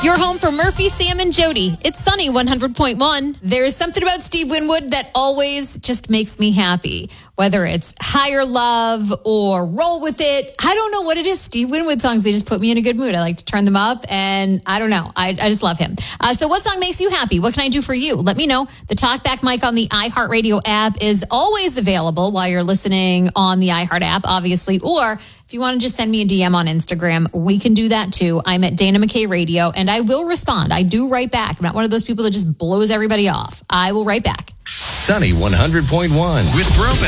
Your home for Murphy, Sam, and Jody. It's Sunny 100.1. There's something about Steve Winwood that always just makes me happy. Whether it's Higher Love or Roll With It. I don't know what it is. Steve Winwood songs, they just put me in a good mood. I like to turn them up, and I don't know. I just love him. So what song makes you happy? What can I do for you? Let me know. The Talkback mic on the iHeartRadio app is always available while you're listening on the iHeart app, obviously. Or if you want to just send me a DM on Instagram, we can do that too. I'm at Dana McKay Radio, and I will respond. I do write back. I'm not one of those people that just blows everybody off. I will write back. Sunny 100.1 with Throwback.